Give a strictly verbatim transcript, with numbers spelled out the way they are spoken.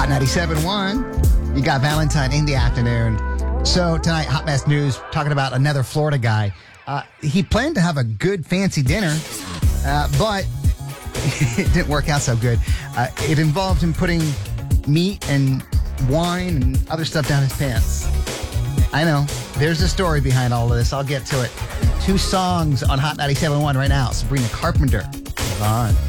Hot ninety-seven point one. You got Valentine in the afternoon. So tonight, Hot Mess News, talking about another Florida guy. Uh, he planned to have a good, fancy dinner, uh, but it didn't work out so good. Uh, it involved him putting meat and wine and other stuff down his pants. I know. There's a story behind all of this. I'll get to it. Two songs on Hot ninety-seven point one right now. Sabrina Carpenter. Hold on.